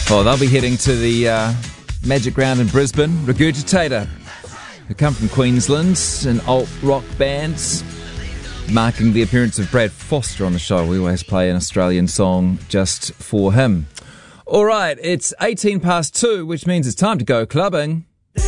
Well, they'll be heading to the Magic Round in Brisbane. Regurgitator, who come from Queensland, an alt-rock band, marking the appearance of Brad Foster on the show. We always play an Australian song just for him. All right, it's 18 past 2, which means it's time to go clubbing.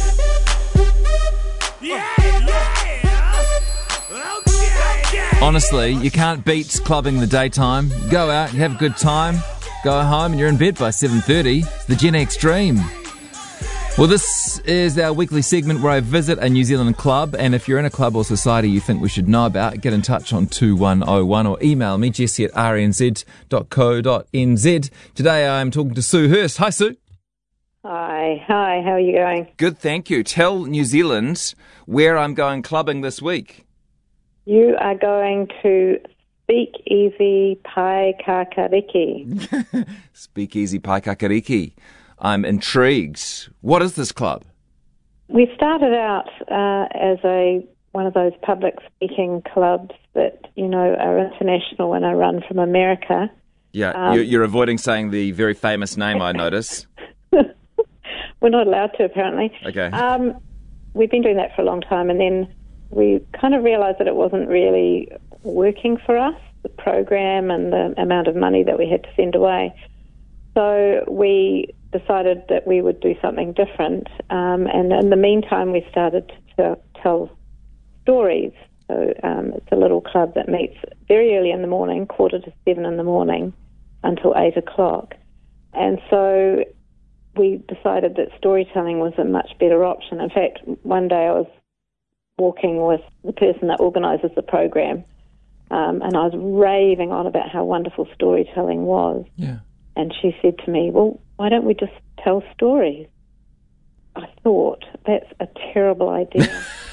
Honestly, you can't beat clubbing in the daytime. Go out, you have a good time, go home and you're in bed by 7:30. It's the Gen X dream. Well, this is our weekly segment where I visit a New Zealand club, and if you're in a club or society you think we should know about, get in touch on 2101 or email me, jesse@rnz.co.nz. Today I'm talking to Sue Hurst. Hi, Sue. Hi, how are you going? Good, thank you. Tell New Zealand where I'm going clubbing this week. You are going to Speakeasy Paikakariki. Speakeasy Paikakariki. I'm intrigued. What is this club? We started out as one of those public speaking clubs that, are international and are run from America. Yeah, you're avoiding saying the very famous name, I notice. We're not allowed to, apparently. Okay. We've been doing that for a long time, and then we kind of realised that it wasn't really working for us, the program and the amount of money that we had to send away. So we decided that we would do something different, and in the meantime we started to tell stories. So it's a little club that meets very early in the morning, 6:45 in the morning, until 8 o'clock. And so we decided that storytelling was a much better option. In fact, one day I was walking with the person that organises the program, and I was raving on about how wonderful storytelling was. Yeah. And she said to me, well, why don't we just tell stories? I thought, that's a terrible idea.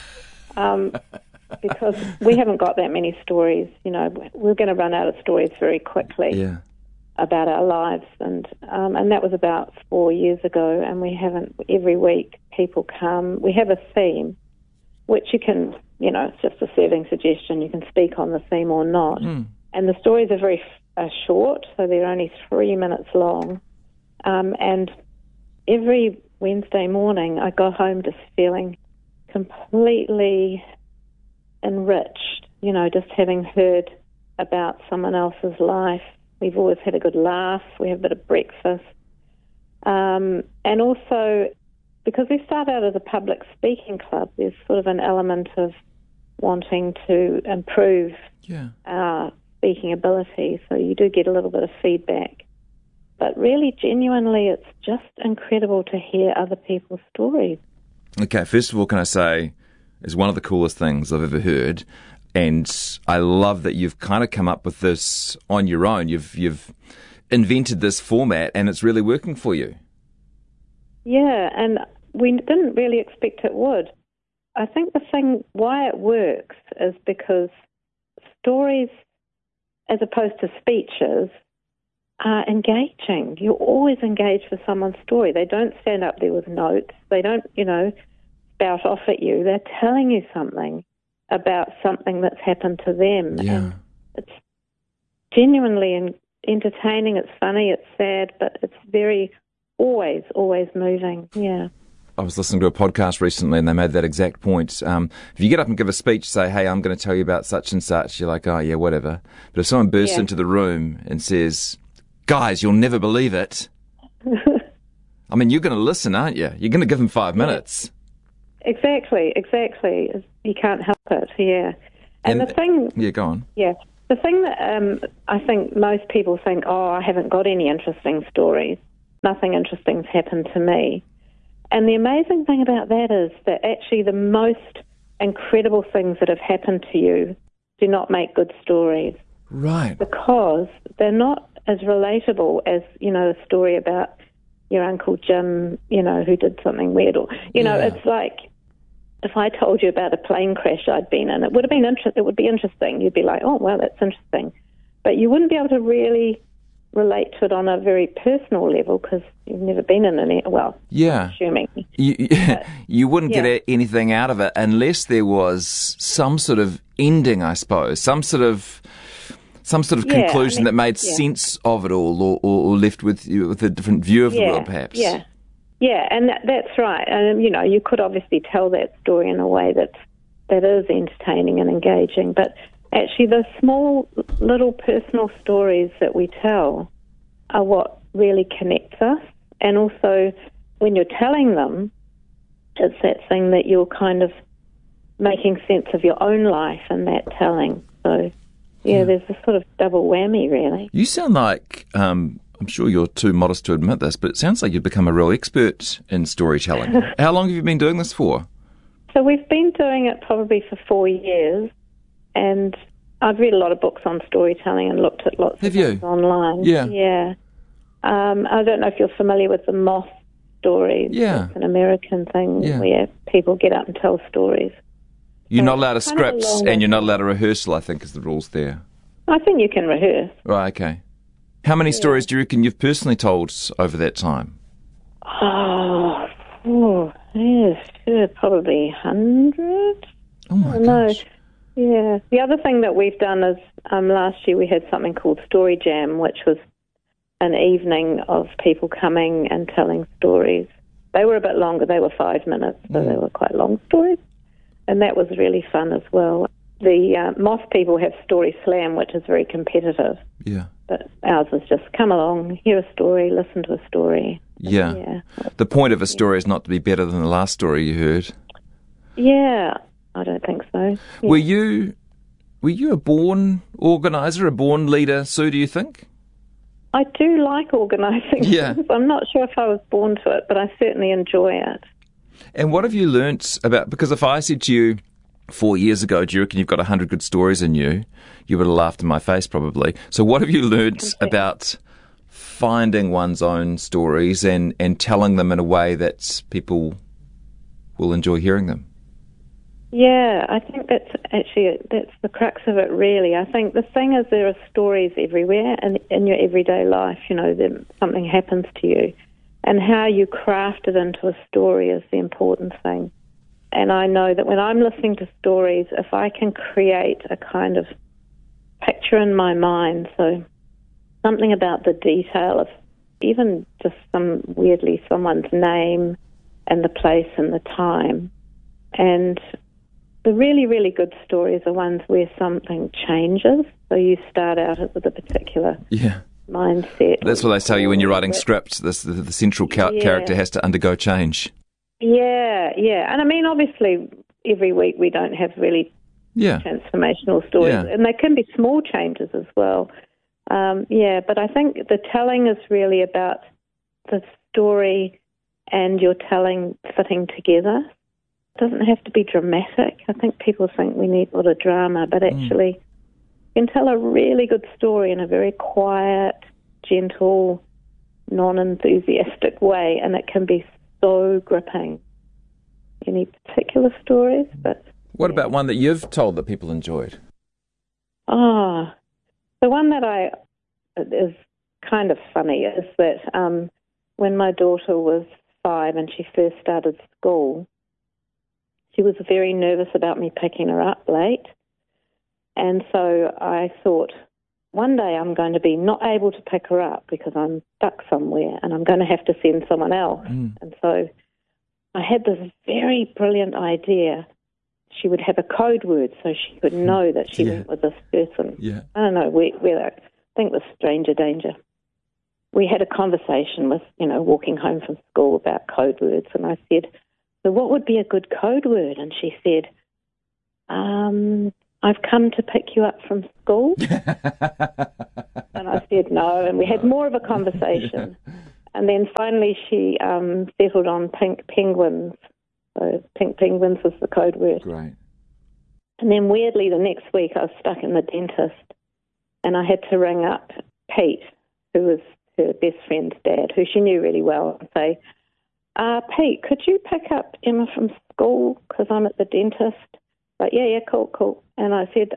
Because we haven't got that many stories. We're going to run out of stories very quickly about our lives. And that was about 4 years ago, and we haven't. Every week people come. We have a theme, which you can, it's just a serving suggestion. You can speak on the theme or not. Mm. And the stories are very short, so they're only 3 minutes long. And every Wednesday morning I go home just feeling completely enriched, just having heard about someone else's life. We've always had a good laugh. We have a bit of breakfast. And also, because we start out as a public speaking club, there's sort of an element of wanting to improve our speaking ability, so you do get a little bit of feedback. But really, genuinely, it's just incredible to hear other people's stories. Okay, first of all, can I say, it's one of the coolest things I've ever heard, and I love that you've kind of come up with this on your own. You've invented this format, and it's really working for you. Yeah, and we didn't really expect it would. I think the thing why it works is because stories, as opposed to speeches, are engaging. You're always engaged with someone's story. They don't stand up there with notes. They don't, spout off at you. They're telling you something about something that's happened to them. Yeah. And it's genuinely entertaining. It's funny. It's sad, but it's very always moving. Yeah. I was listening to a podcast recently and they made that exact point. If you get up and give a speech, say, hey, I'm going to tell you about such and such, you're like, oh, yeah, whatever. But if someone bursts into the room and says, guys, you'll never believe it, I mean, you're going to listen, aren't you? You're going to give them 5 minutes. Exactly. You can't help it, yeah. And the thing... Yeah, go on. Yeah. The thing that I think most people think, I haven't got any interesting stories. Nothing interesting's happened to me. And the amazing thing about that is that actually the most incredible things that have happened to you do not make good stories. Right. Because they're not as relatable as, a story about your Uncle Jim, who did something weird. Or, it's like if I told you about a plane crash I'd been in, it would be interesting. You'd be like, oh, well, that's interesting. But you wouldn't be able to really relate to it on a very personal level because you've never been in an I'm assuming. You wouldn't get anything out of it unless there was some sort of ending, I suppose, some sort of Some sort of conclusion that made sense of it all, or left with you with a different view of the world, perhaps. Yeah, and that's right. And, you could obviously tell that story in a way that is entertaining and engaging, but actually the small little personal stories that we tell are what really connects us. And also, when you're telling them, it's that thing that you're kind of making sense of your own life in that telling. So, there's a sort of double whammy, really. You sound like, I'm sure you're too modest to admit this, but it sounds like you've become a real expert in storytelling. How long have you been doing this for? So we've been doing it probably for 4 years, and I've read a lot of books on storytelling and looked at lots of things online. Yeah. I don't know if you're familiar with the Moth stories. Yeah. It's an American thing where people get up and tell stories. You're not allowed to script, and you're not allowed to rehearsal, I think, is the rules there. I think you can rehearse. Right, okay. How many stories do you reckon you've personally told over that time? Probably 100. Oh, my gosh. Yeah. The other thing that we've done is last year we had something called Story Jam, which was an evening of people coming and telling stories. They were a bit longer. They were 5 minutes, so they were quite long stories. And that was really fun as well. The Moth people have Story Slam, which is very competitive. Yeah. But ours is just come along, hear a story, listen to a story. Yeah. The point of a story is not to be better than the last story you heard. Yeah, I don't think so. Yeah. Were you a born organiser, a born leader, Sue, do you think? I do like organising. Yeah. I'm not sure if I was born to it, but I certainly enjoy it. And what have you learnt about, because if I said to you 4 years ago, do you reckon you've got 100 good stories in you, you would have laughed in my face probably. So what have you learnt about finding one's own stories and telling them in a way that people will enjoy hearing them? Yeah, I think that's the crux of it, really. I think the thing is there are stories everywhere in your everyday life, that something happens to you. And how you craft it into a story is the important thing. And I know that when I'm listening to stories, if I can create a kind of picture in my mind, so something about the detail of even just someone's name and the place and the time. And the really, really good stories are ones where something changes. So you start out with a particular mindset. That's what they tell you when you're writing scripts. The central character has to undergo change. Yeah. And I mean, obviously, every week we don't have really transformational stories. Yeah. And they can be small changes as well. But I think the telling is really about the story and your telling fitting together. It doesn't have to be dramatic. I think people think we need a lot of drama, but actually you can tell a really good story in a very quiet, gentle, non-enthusiastic way, and it can be so gripping. Any particular stories? But what about one that you've told that people enjoyed? The one that is kind of funny is that when my daughter was 5 and she first started school, she was very nervous about me picking her up late. And so I thought, one day I'm going to be not able to pick her up because I'm stuck somewhere and I'm going to have to send someone else. And so I had this very brilliant idea. She would have a code word so she could know that she went with this person. Yeah. I don't know whether I think it was stranger danger. We had a conversation with, walking home from school about code words, and I said, so what would be a good code word? And she said, I've come to pick you up from school. And I said no, and we had more of a conversation. And then finally she settled on pink penguins. So pink penguins was the code word. Great. And then weirdly the next week I was stuck in the dentist and I had to ring up Pete, who was her best friend's dad, who she knew really well, and say, Pete, could you pick up Emma from school because I'm at the dentist? Like, yeah, cool. And I said,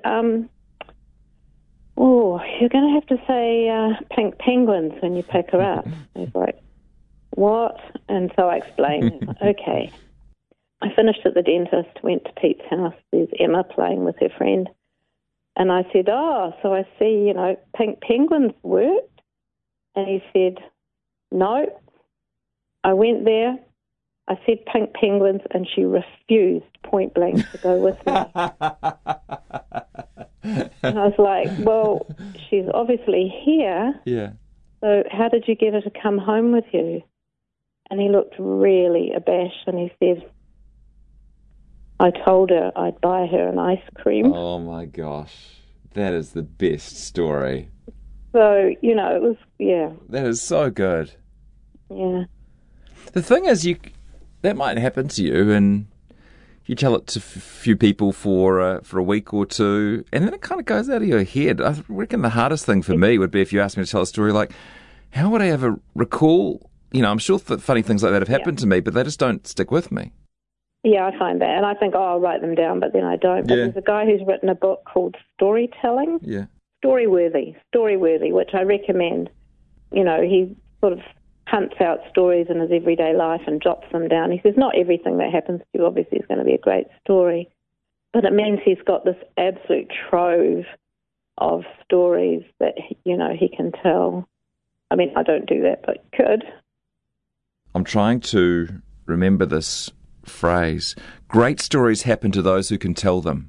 you're going to have to say pink penguins when you pick her up. He's like, what? And so I explained, okay. I finished at the dentist, went to Pete's house. There's Emma playing with her friend. And I said, so I see, pink penguins worked. And he said, no. I went there, I said pink penguins, and she refused point blank to go with me. And I was like, well, she's obviously here. Yeah. So how did you get her to come home with you? And he looked really abashed and he said, I told her I'd buy her an ice cream. Oh, my gosh. That is the best story. So, it was, That is so good. Yeah. The thing is, that might happen to you, and you tell it to a few people for a week or two, and then it kind of goes out of your head. I reckon the hardest thing for me would be if you asked me to tell a story like, how would I ever recall? I'm sure that funny things like that have happened to me, but they just don't stick with me. Yeah, I find that, and I think, I'll write them down, but then I don't. But there's a guy who's written a book called Storytelling. Yeah. Storyworthy, which I recommend. He sort of hunts out stories in his everyday life and jots them down. He says not everything that happens to you obviously is going to be a great story, but it means he's got this absolute trove of stories that, he can tell. I mean, I don't do that, but could. I'm trying to remember this phrase. Great stories happen to those who can tell them.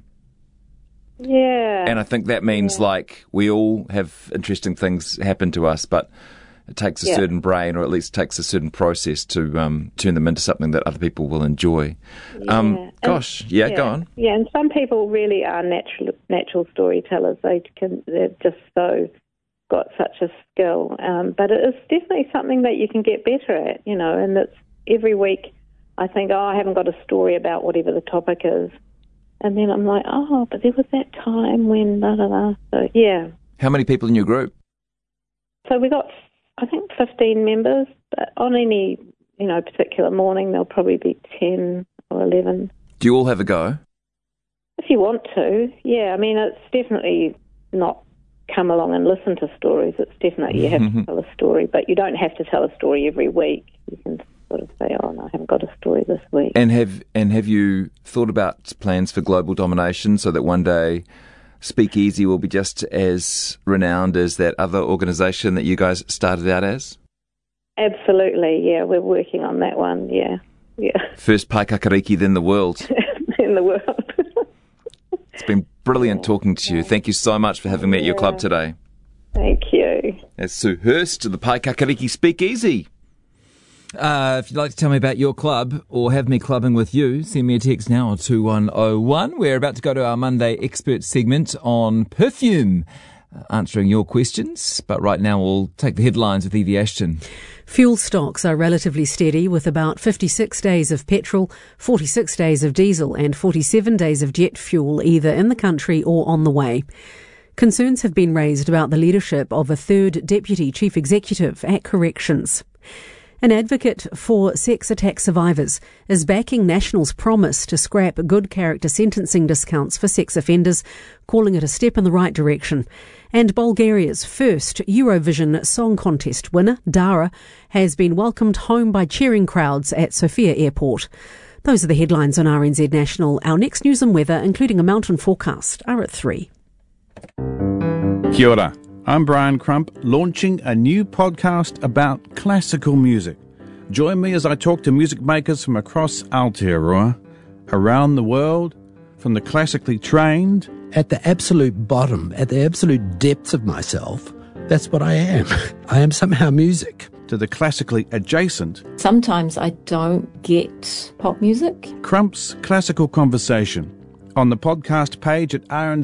Yeah. And I think that means we all have interesting things happen to us, but it takes a certain brain, or at least takes a certain process to turn them into something that other people will enjoy. Go on. Yeah, and some people really are natural storytellers. They're just so got such a skill. But it is definitely something that you can get better at, and it's every week I think, I haven't got a story about whatever the topic is. And then I'm like, but there was that time when da-da-da. So, yeah. How many people in your group? So we got, I think, 15 members. But on any, particular morning, there'll probably be 10 or 11. Do you all have a go? If you want to, yeah. I mean, it's definitely not come along and listen to stories. It's definitely you have to tell a story, but you don't have to tell a story every week. You can sort of say, no, I haven't got a story this week. And have you thought about plans for global domination so that one day Speakeasy will be just as renowned as that other organisation that you guys started out as? Absolutely, yeah. We're working on that one, yeah. First Paikakariki, then the world. In the world. It's been brilliant talking to you. Thank you so much for having me at your club today. Thank you. That's Sue Hurst of the Paikakariki Speakeasy. If you'd like to tell me about your club or have me clubbing with you, send me a text now on 2101. We're about to go to our Monday expert segment on perfume, answering your questions. But right now we'll take the headlines with Evie Ashton. Fuel stocks are relatively steady, with about 56 days of petrol, 46 days of diesel and 47 days of jet fuel either in the country or on the way. Concerns have been raised about the leadership of a third deputy chief executive at Corrections. An advocate for sex attack survivors is backing National's promise to scrap good character sentencing discounts for sex offenders, calling it a step in the right direction. And Bulgaria's first Eurovision Song Contest winner, Dara, has been welcomed home by cheering crowds at Sofia Airport. Those are the headlines on RNZ National. Our next news and weather, including a mountain forecast, are at 3. Kia ora. I'm Brian Crump, launching a new podcast about classical music. Join me as I talk to music makers from across Aotearoa, around the world, from the classically trained. At the absolute bottom, at the absolute depths of myself, that's what I am. I am somehow music. To the classically adjacent. Sometimes I don't get pop music. Crump's Classical Conversation. On the podcast page at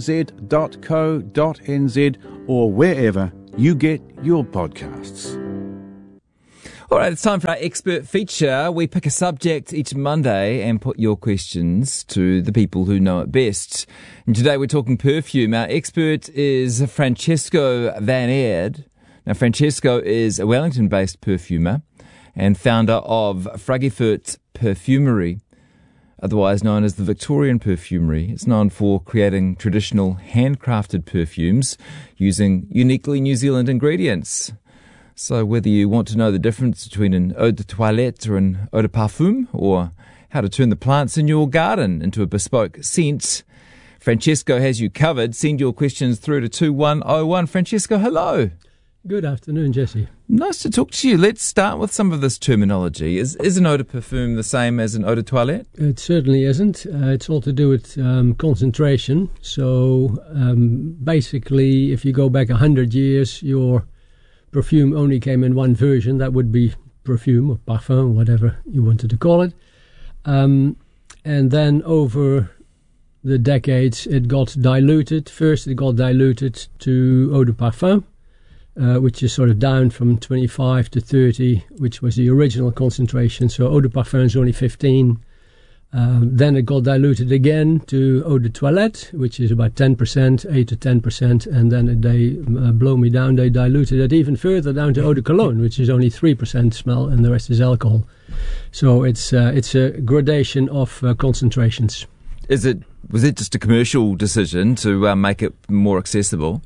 rnz.co.nz or wherever you get your podcasts. All right, it's time for our expert feature. We pick a subject each Monday and put your questions to the people who know it best. And today we're talking perfume. Our expert is Francesco Van Aerd. Now, Francesco is a Wellington-based perfumer and founder of Fragifert Perfumery, otherwise known as the Victorian Perfumery. It's known for creating traditional handcrafted perfumes using uniquely New Zealand ingredients. So whether you want to know the difference between an eau de toilette or an eau de parfum, or how to turn the plants in your garden into a bespoke scent, Francesco has you covered. Send your questions through to 2101. Francesco, hello. Good afternoon, Jesse. Nice to talk to you. Let's start with some of this terminology. Is an eau de parfum the same as an eau de toilette? It certainly isn't. It's all to do with concentration. So basically, if you go back 100 years, your perfume only came in one version. That would be perfume or parfum, whatever you wanted to call it. And then over the decades, it got diluted. First, it got diluted to eau de parfum, which is sort of down from 25 to 30, which was the original concentration. So eau de parfum is only 15. Then it got diluted again to eau de toilette, which is about 10%, 8 to 10%. And then they blow me down. They diluted it even further down to eau de cologne, which is only 3% smell, and the rest is alcohol. So it's a gradation of concentrations. Was it just a commercial decision to make it more accessible?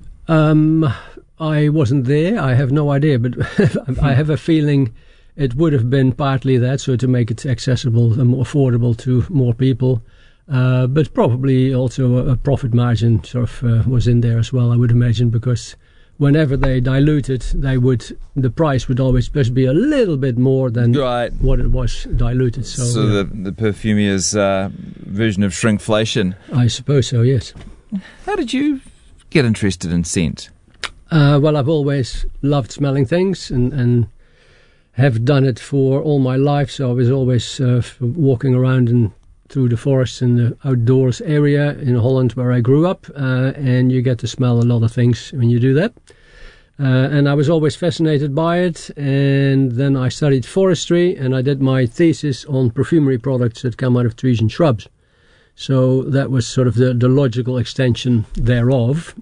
I wasn't there. I have no idea, but I have a feeling it would have been partly that, so to make it accessible and more affordable to more people. But probably also a profit margin sort of was in there as well, I would imagine, because whenever they diluted, the price would always supposed to be a little bit more than what it was diluted. So the perfumier's version of shrinkflation. I suppose so, yes. How did you get interested in scent? Well, I've always loved smelling things and have done it for all my life. So I was always walking around and through the forests in the outdoors area in Holland where I grew up. And you get to smell a lot of things when you do that. And I was always fascinated by it. And then I studied forestry and I did my thesis on perfumery products that come out of trees and shrubs. So that was sort of the logical extension thereof.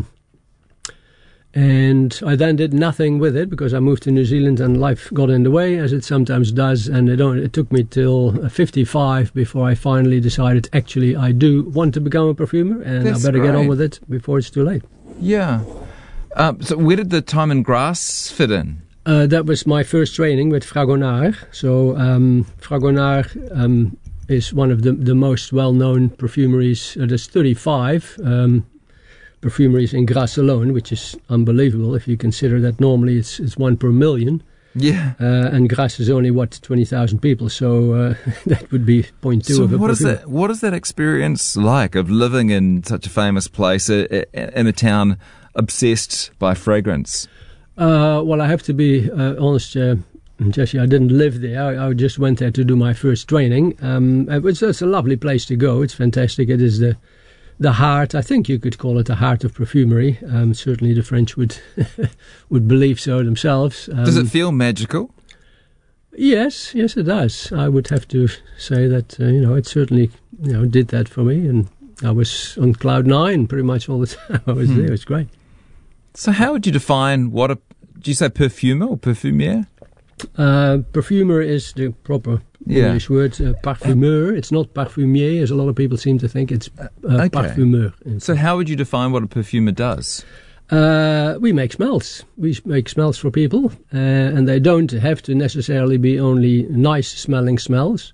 And I then did nothing with it because I moved to New Zealand and life got in the way, as it sometimes does. And it took me till 55 before I finally decided, actually, I do want to become a perfumer, and I better get on with it before it's too late. Yeah. So where did the time and grass fit in? That was my first training with Fragonard. So Fragonard is one of the most well-known perfumeries. There's 35 perfumeries in Grasse alone, which is unbelievable if you consider that normally it's one per million. Yeah. And Grasse is only, 20,000 people, so that would be 0.2 of a perfume. What is that experience like of living in such a famous place, in a town obsessed by fragrance? Well, I have to be honest, Jesse, I didn't live there. I just went there to do my first training. It's a lovely place to go. It's fantastic. It is the heart, I think you could call it the heart of perfumery. Certainly the French would believe so themselves. Does it feel magical? Yes, it does. I would have to say that, it certainly, did that for me. And I was on cloud 9 pretty much all the time I was there. It was great. So how would you define do you say perfumer or perfumier? Perfumer is the proper English word. Parfumeur. It's not parfumier, as a lot of people seem to think. It's parfumeur. So how would you define what a perfumer does? We make smells. We make smells for people, and they don't have to necessarily be only nice-smelling smells.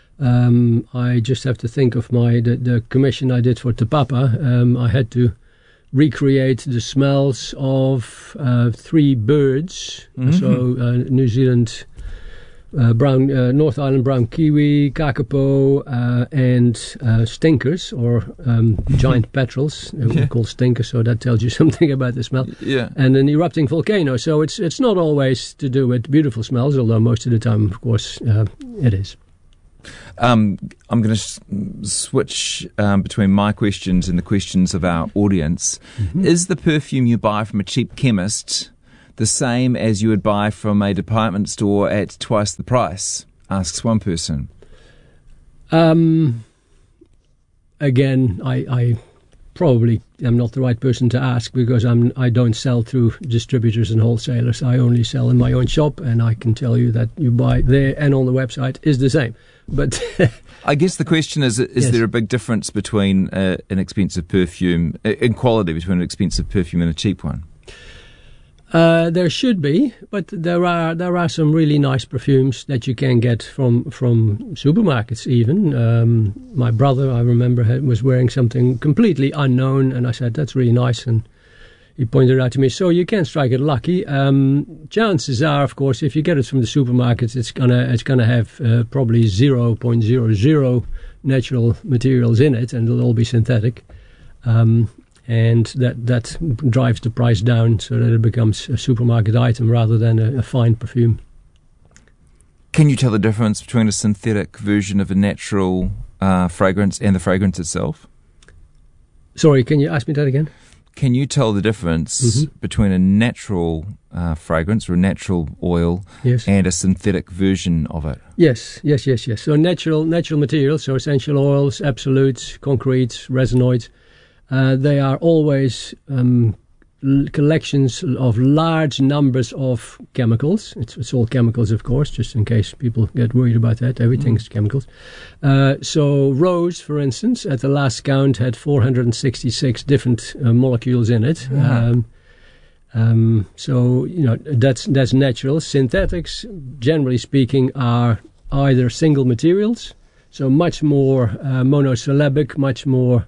I just have to think of the commission I did for Te Papa. I had to recreate the smells of 3 birds. Mm-hmm. So New Zealand brown, North Island brown kiwi, kakapo, and stinkers, or giant petrels. They're called stinkers, so that tells you something about the smell. Yeah. And an erupting volcano. So it's not always to do with beautiful smells, although most of the time, of course, it is. I'm going to switch between my questions and the questions of our audience. Mm-hmm. Is the perfume you buy from a cheap chemist the same as you would buy from a department store at twice the price? Asks one person. Again, I probably am not the right person to ask because I don't sell through distributors and wholesalers. I only sell in my own shop, and I can tell you that you buy there and on the website is the same. But I guess the question is yes. There a big difference between an expensive perfume, in quality between an expensive perfume and a cheap one? There should be, but there are some really nice perfumes that you can get from supermarkets even. My brother, I remember, was wearing something completely unknown, and I said, that's really nice, and he pointed it out to me. So you can strike it lucky. Chances are, of course, if you get it from the supermarkets, it's gonna have probably 0.00 natural materials in it, and it'll all be synthetic. And that drives the price down so that it becomes a supermarket item rather than a fine perfume. Can you tell the difference between a synthetic version of a natural fragrance and the fragrance itself? Sorry, can you ask me that again? Can you tell the difference between a natural fragrance or a natural oil and a synthetic version of it? Yes. So natural materials, so essential oils, absolutes, concretes, resinoids, they are always collections of large numbers of chemicals. It's all chemicals, of course, just in case people get worried about that. Everything's chemicals. So rose, for instance, at the last count had 466 different molecules in it. So, that's natural. Synthetics, generally speaking, are either single materials, so much more monosyllabic, much more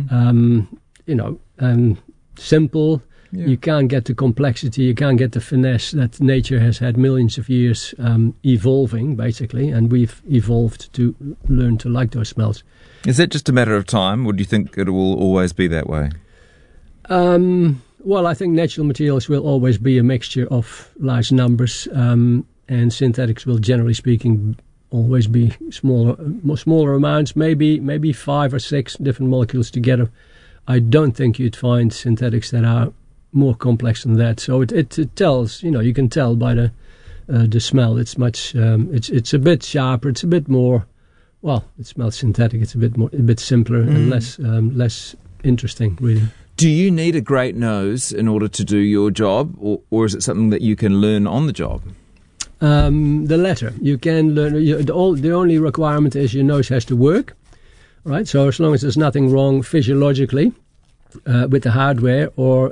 simple. Yeah. You can't get the complexity, you can't get the finesse that nature has had millions of years evolving, basically, and we've evolved to learn to like those smells. Is that just a matter of time, or do you think it will always be that way? Well, I think natural materials will always be a mixture of large numbers, and synthetics will, generally speaking, always be smaller amounts, maybe 5 or 6 different molecules together. I don't think you'd find synthetics that are more complex than that. So it tells, you can tell by the smell. It's much, it's a bit sharper. It's a bit more. Well, it smells synthetic. It's a bit simpler and less interesting, really. Do you need a great nose in order to do your job, or is it something that you can learn on the job? The latter. You can learn. The only requirement is your nose has to work, right? So as long as there's nothing wrong physiologically with the hardware, or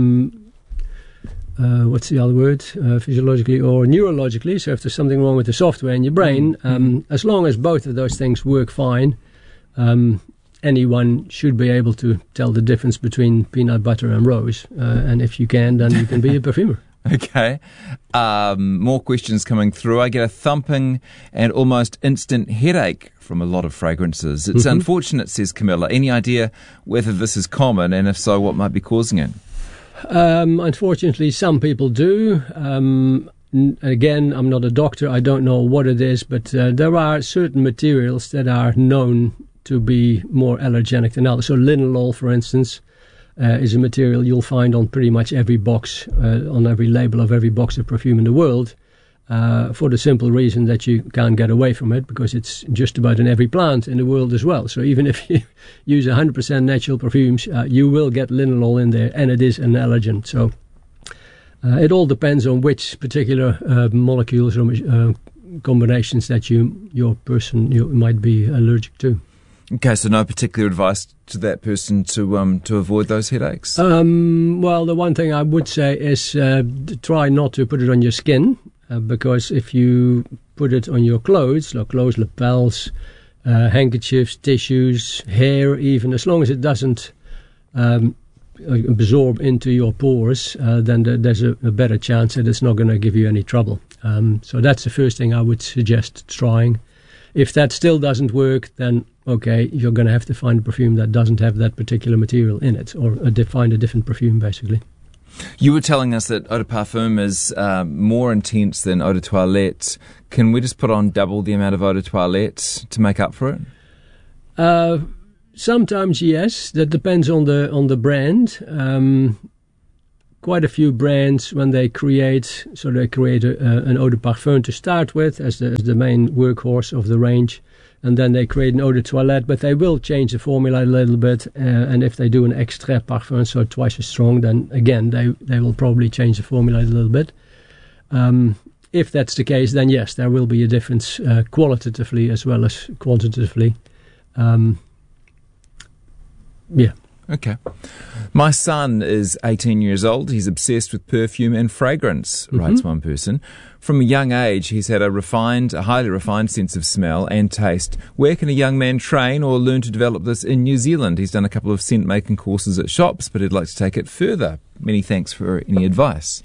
what's the other word? Physiologically or neurologically. So if there's something wrong with the software in your brain, as long as both of those things work fine, anyone should be able to tell the difference between peanut butter and rose. And if you can, then you can be a perfumer. Okay. More questions coming through. I get a thumping and almost instant headache from a lot of fragrances. It's unfortunate, says Camilla. Any idea whether this is common, and if so, what might be causing it? Unfortunately, some people do. Again, I'm not a doctor. I don't know what it is, but there are certain materials that are known to be more allergenic than others. So linalool, for instance, is a material you'll find on pretty much every box, on every label of every box of perfume in the world, for the simple reason that you can't get away from it, because it's just about in every plant in the world as well. So even if you use 100% natural perfumes, you will get linalool in there, and it is an allergen. So it all depends on which particular molecules or combinations that you might be allergic to. Okay, so no particular advice to that person to avoid those headaches? Well, the one thing I would say is try not to put it on your skin, because if you put it on your clothes, lapels, handkerchiefs, tissues, hair even, as long as it doesn't absorb into your pores, then there's a better chance that it's not going to give you any trouble. So that's the first thing I would suggest trying. If that still doesn't work, then okay, you're going to have to find a perfume that doesn't have that particular material in it, or find a different perfume, basically. You were telling us that eau de parfum is more intense than eau de toilette. Can we just put on double the amount of eau de toilette to make up for it? Sometimes, yes. That depends on the brand. Quite a few brands, when they create an eau de parfum to start with as the main workhorse of the range, and then they create an eau de toilette, but they will change the formula a little bit, and if they do an extrait parfum, so twice as strong, then again they will probably change the formula a little bit. If that's the case, then yes, there will be a difference qualitatively as well as quantitatively. Yeah. Okay. My son is 18 years old. He's obsessed with perfume and fragrance, writes one person. From a young age, he's had a highly refined sense of smell and taste. Where can a young man train or learn to develop this in New Zealand? He's done a couple of scent-making courses at shops, but he'd like to take it further. Many thanks for any advice.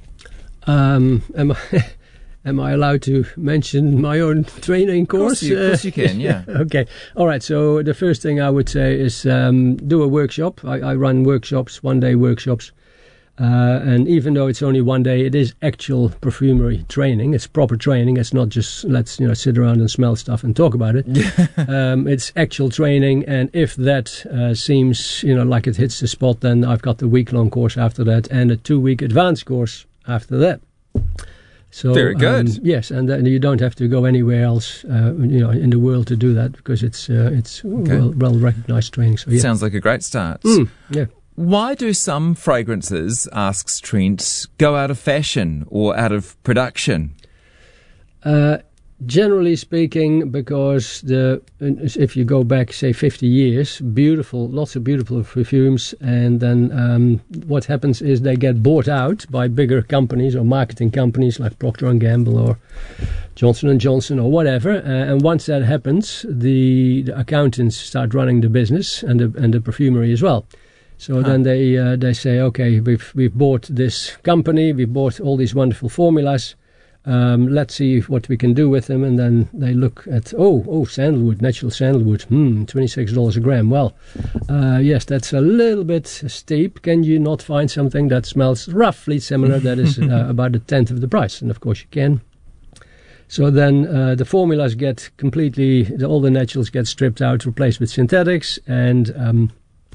Am I allowed to mention my own training course? Of course you can, yeah. Okay. All right. So the first thing I would say is do a workshop. I run workshops, one-day workshops. And even though it's only one day, it is actual perfumery training. It's proper training. It's not just let's sit around and smell stuff and talk about it. It's actual training. And if that seems like it hits the spot, then I've got the week-long course after that and a 2-week advanced course after that. So, very good. Yes, and then you don't have to go anywhere else, in the world to do that because it's well recognized training. So yeah. Sounds like a great start. Yeah. Why do some fragrances, asks Trent, go out of fashion or out of production? Generally speaking, because if you go back, say, 50 years, lots of beautiful perfumes, and then what happens is they get bought out by bigger companies or marketing companies like Procter & Gamble or Johnson & Johnson or whatever, and once that happens, the accountants start running the business and the perfumery as well. So then they say, okay, we've bought this company, we've bought all these wonderful formulas. Let's see what we can do with them, and then they look at sandalwood, natural sandalwood, $26 a gram. Well, yes, that's a little bit steep. Can you not find something that smells roughly similar that is about a tenth of the price? And of course you can. So then the formulas get all the naturals get stripped out, replaced with synthetics, and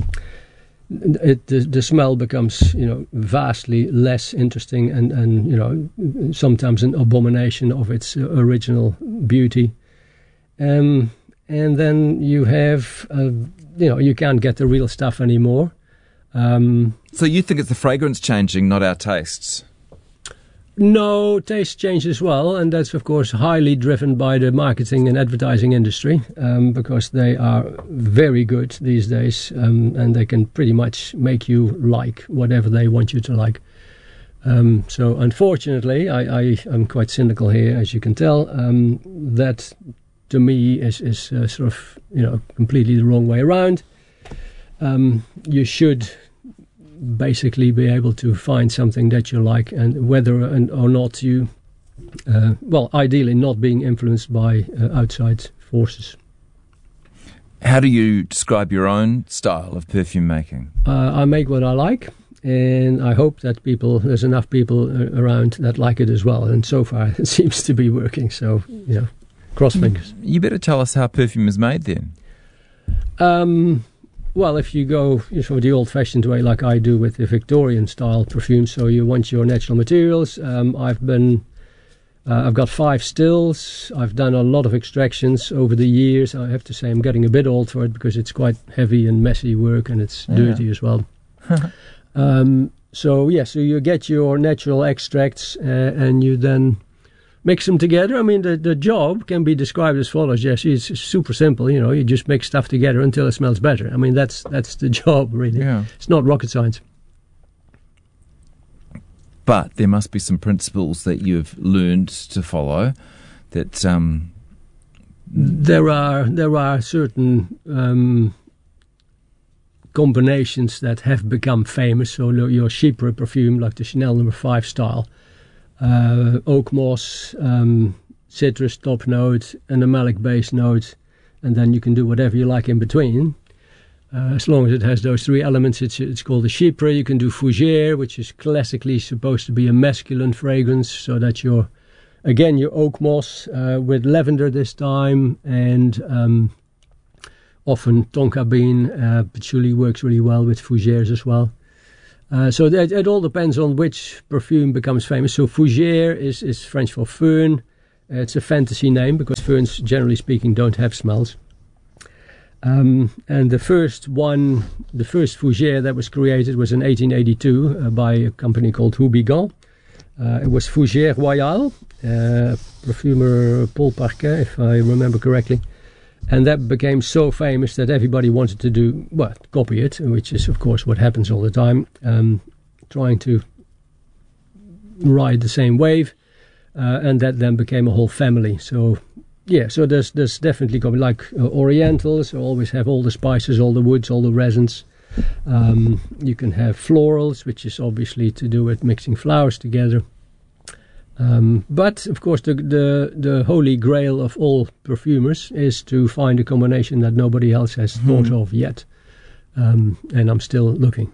the smell becomes, vastly less interesting and sometimes an abomination of its original beauty. And then you have, you can't get the real stuff anymore. So you think it's the fragrance changing, not our tastes? No, taste change as well, and that's of course highly driven by the marketing and advertising industry, because they are very good these days, and they can pretty much make you like whatever they want you to like. So unfortunately, I'm quite cynical here, as you can tell. That to me is sort of completely the wrong way around. You should basically be able to find something that you like, and whether or not you, ideally not being influenced by outside forces. How do you describe your own style of perfume making? I make what I like, and I hope that there's enough people around that like it as well, and so far it seems to be working, so cross fingers. You better tell us how perfume is made then. Well, if you go the old-fashioned way, like I do with the Victorian-style perfume, so you want your natural materials. I've got 5 stills. I've done a lot of extractions over the years. I have to say I'm getting a bit old for it because it's quite heavy and messy work, and it's dirty as well. So you get your natural extracts, and you then mix them together. I mean, the job can be described as follows, Jesse. It's super simple, you just mix stuff together until it smells better. I mean, that's the job, really. Yeah. It's not rocket science. But there must be some principles that you've learned to follow that... There are certain combinations that have become famous. So your Chypre perfume, like the Chanel No. 5 style, oak moss, citrus top note, and a malic base note, and then you can do whatever you like in between. As long as it has those 3 elements, it's called a Chypre. You can do Fougère, which is classically supposed to be a masculine fragrance, so that your oak moss with lavender this time, and often tonka bean, patchouli works really well with Fougères as well. So it all depends on which perfume becomes famous. So Fougère is French for fern. It's a fantasy name because ferns, generally speaking, don't have smells. And the first Fougère that was created was in 1882 by a company called Houbigant. It was Fougère Royale, perfumer Paul Parquin, if I remember correctly. And that became so famous that everybody wanted to copy it, which is, of course, what happens all the time, trying to ride the same wave. And that then became a whole family. So, so there's definitely Orientals always have all the spices, all the woods, all the resins. You can have florals, which is obviously to do with mixing flowers together. But of course, the holy grail of all perfumers is to find a combination that nobody else has thought of yet. And I'm still looking.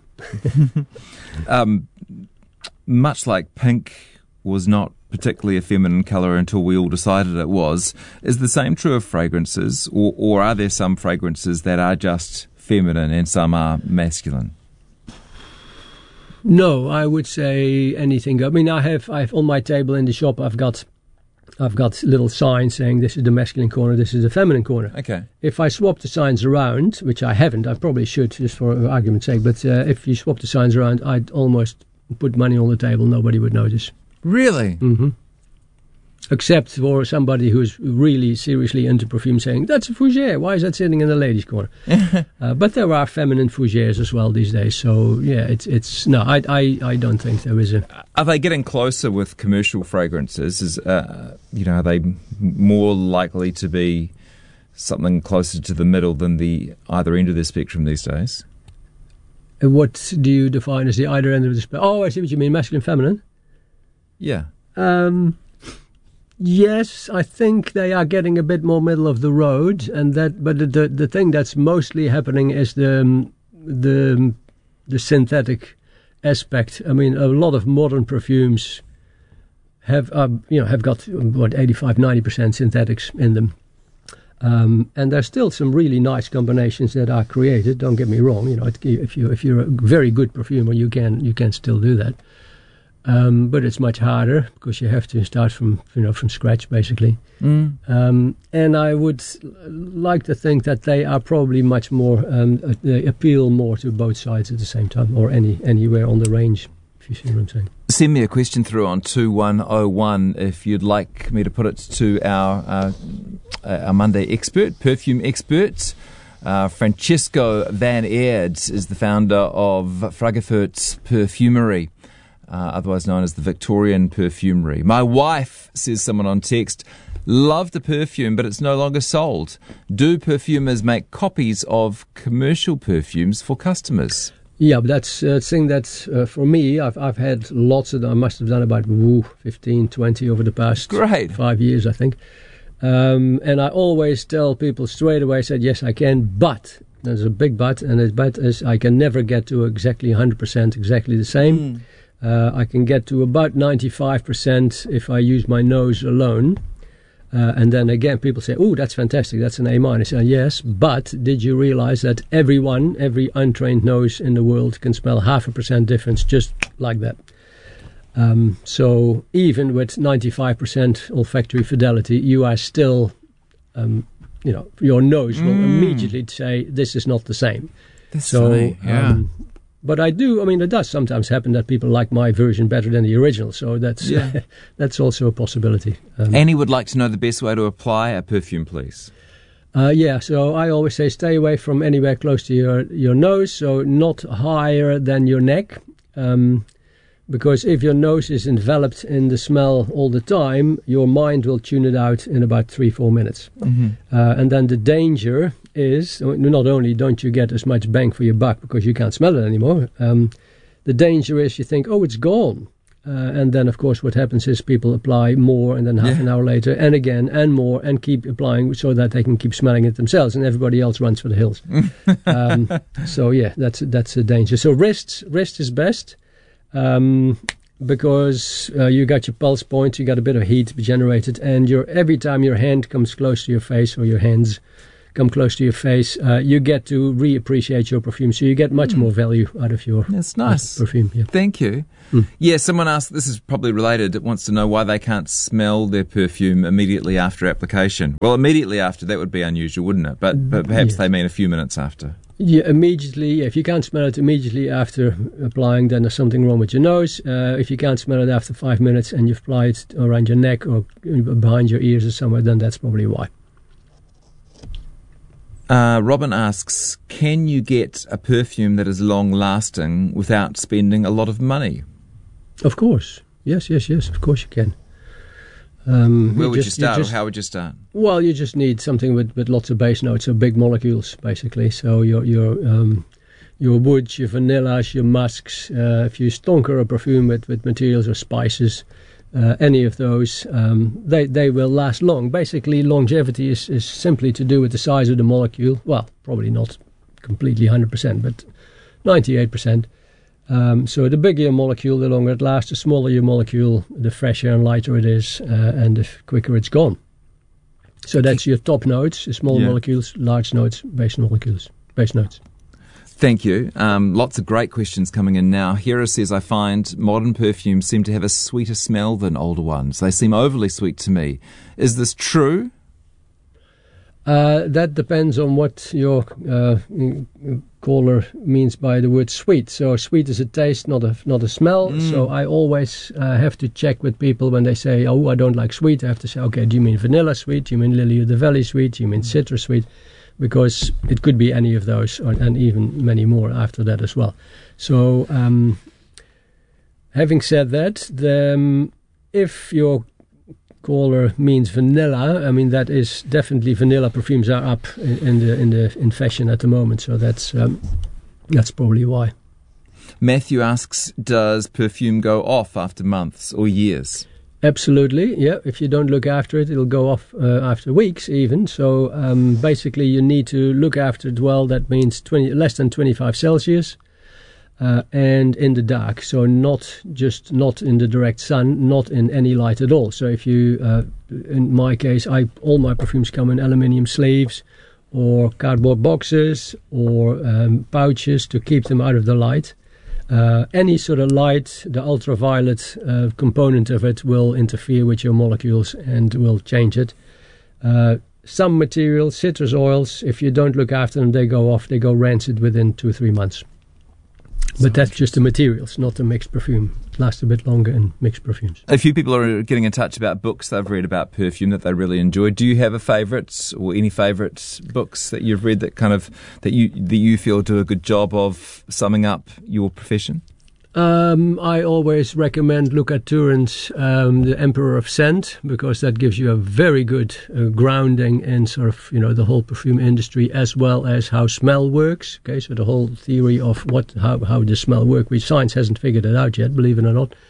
Much like pink was not particularly a feminine colour until we all decided it was, is the same true of fragrances, or are there some fragrances that are just feminine and some are masculine? No, I would say anything. I mean, I have on my table in the shop, I've got little signs saying this is the masculine corner, this is the feminine corner. Okay. If I swap the signs around, which I haven't, I probably should just for argument's sake, but if you swap the signs around, I'd almost put money on the table, nobody would notice. Really? Mm-hmm. Except for somebody who's really seriously into perfume saying, that's a fougere, why is that sitting in the ladies' corner? But there are feminine fougères as well these days, so yeah, I don't think there is a... Are they getting closer with commercial fragrances? Are they more likely to be something closer to the middle than the either end of the spectrum these days? What do you define as the either end of the spectrum? Oh, I see what you mean, masculine, feminine? Yeah. Yes, I think they are getting a bit more middle of the road, but the thing that's mostly happening is the synthetic aspect. I mean, a lot of modern perfumes have got 85-90% synthetics in them, and there's still some really nice combinations that are created. Don't get me wrong. If you're a very good perfumer, you can still do that. But it's much harder because you have to start from scratch basically. And I would like to think that they are probably much more they appeal more to both sides at the same time, or anywhere on the range, if you see what I'm saying. Send me a question through on 2101 if you'd like me to put it to our Monday expert, perfume expert. Francesco van Aert is the founder of Fragerfurt Perfumery. Otherwise known as the Victorian Perfumery. My wife, says someone on text, loved the perfume, but it's no longer sold. Do perfumers make copies of commercial perfumes for customers? Yeah, but that's a thing that, for me, I've had lots of them. I must have done about 15, 20 over the past 5 years, I think. And I always tell people straight away, I said, yes, I can, but... There's a big but, and the but is I can never get to exactly 100% exactly the same. I can get to about 95% if I use my nose alone. And then again, people say, oh, that's fantastic, that's an A-. I say, yes, but did you realize that every untrained nose in the world can smell 0.5% difference just like that? So even with 95% olfactory fidelity, you are still, your nose will immediately say, this is not the same. That's funny, yeah. But it does sometimes happen that people like my version better than the original, so that's that's also a possibility. Annie would like to know the best way to apply a perfume, please. So I always say stay away from anywhere close to your nose, so not higher than your neck, because if your nose is enveloped in the smell all the time, your mind will tune it out in about 3-4 minutes. And then the danger is, not only don't you get as much bang for your buck because you can't smell it anymore, the danger is you think, oh, it's gone. And then, of course, what happens is people apply more and then half an hour later and again and more and keep applying so that they can keep smelling it themselves and everybody else runs for the hills. That's a danger. So wrist is best. Because you got your pulse point, you got a bit of heat generated, and every time your hand comes close to your face or your hands come close to your face, you get to reappreciate your perfume, so you get much more value out of your perfume. Yeah. Thank you. Yeah, someone asked, this is probably related, it wants to know why they can't smell their perfume immediately after application. Well, immediately after, that would be unusual, wouldn't it? But perhaps they mean a few minutes after. Yeah, immediately. If you can't smell it immediately after applying, then there's something wrong with your nose. If you can't smell it after 5 minutes and you've applied it around your neck or behind your ears or somewhere, then that's probably why. Robin asks, can you get a perfume that is long-lasting without spending a lot of money? Of course. Yes. Of course you can. Where would you start, or how would you start? Well, you just need something with lots of base notes, so big molecules, basically. So your woods, your vanillas, your musks. If you stonker a perfume with materials or spices, any of those, they will last long. Basically, longevity is simply to do with the size of the molecule. Well, probably not completely 100%, but 98%. So the bigger your molecule, the longer it lasts. The smaller your molecule, the fresher and lighter it is, and the quicker it's gone. So that's your top notes, the small molecules, large notes, base notes. Thank you. Lots of great questions coming in now. Hera says, I find modern perfumes seem to have a sweeter smell than older ones. They seem overly sweet to me. Is this true? That depends on what your caller means by the word sweet. So sweet is a taste, not a smell. So I always have to check with people when they say, oh, I don't like sweet. I have to say, okay, do you mean vanilla sweet? Do you mean lily of the valley sweet? Do you mean citrus sweet? Because it could be any of those, and even many more after that as well. So having said that, if your caller means vanilla, I mean, that is definitely, vanilla perfumes are up in fashion at the moment. So that's probably why. Matthew asks, does perfume go off after months or years? Absolutely, yeah. If you don't look after it, it'll go off after weeks even. So basically you need to look after it well. That means less than 25 Celsius and in the dark. So not in the direct sun, not in any light at all. So if you, in my case, all my perfumes come in aluminium sleeves or cardboard boxes or pouches to keep them out of the light. Any sort of light, the ultraviolet component of it will interfere with your molecules and will change it. Some materials, citrus oils, if you don't look after them, they go off, they go rancid within 2-3 months. But that's just the materials, not the mixed perfume. It lasts a bit longer in mixed perfumes. A few people are getting in touch about books they've read about perfume that they really enjoy. Do you have a favourite or any favourite books that you've read that you feel do a good job of summing up your profession? I always recommend Luca Turin's The Emperor of Scent, because that gives you a very good grounding in sort of, the whole perfume industry, as well as how smell works. Okay, so the whole theory of how the smell works, which science hasn't figured it out yet, believe it or not.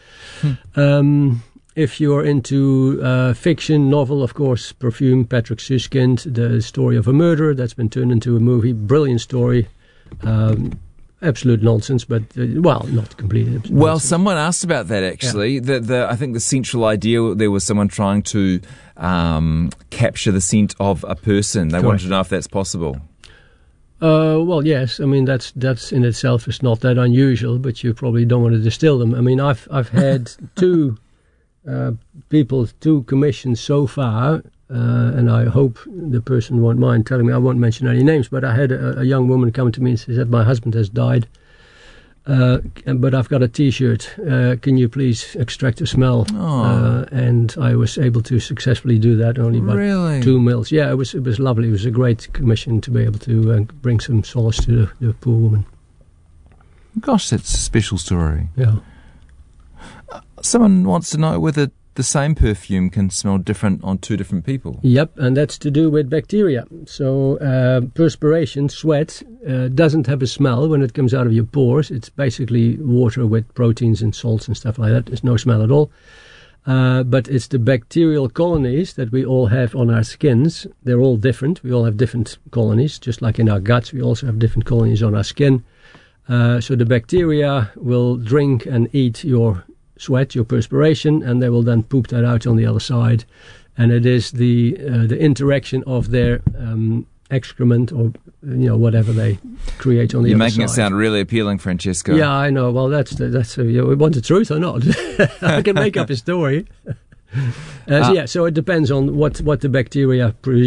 If you're into fiction, novel, of course, Perfume, Patrick Suskind, The Story of a Murderer, that's been turned into a movie. Brilliant story. Absolute nonsense, but, not completely nonsense. Well, someone asked about that, actually. Yeah. I think the central idea, there was someone trying to capture the scent of a person. They wanted to know if that's possible. Well, yes. I mean, that's in itself is not that unusual, but you probably don't want to distill them. I mean, I've had two commissions so far, and I hope the person won't mind telling me. I won't mention any names, but I had a young woman come to me and she said, my husband has died, but I've got a T-shirt. Can you please extract a smell? And I was able to successfully do that, only about 2 mils. Yeah, it was lovely. It was a great commission to be able to bring some solace to the poor woman. Gosh, that's a special story. Yeah. Someone wants to know whether the same perfume can smell different on two different people. Yep, and that's to do with bacteria. So perspiration, sweat, doesn't have a smell when it comes out of your pores. It's basically water with proteins and salts and stuff like that. There's no smell at all. But it's the bacterial colonies that we all have on our skins. They're all different. We all have different colonies. Just like in our guts, we also have different colonies on our skin. So the bacteria will drink and eat your sweat, your perspiration, and they will then poop that out on the other side. And it is the interaction of their excrement or whatever they create on the other side. You're making it sound really appealing, Francesco. Yeah, I know. Well, that's we want the truth or not? I can make up a story. So it depends on what the bacteria produce.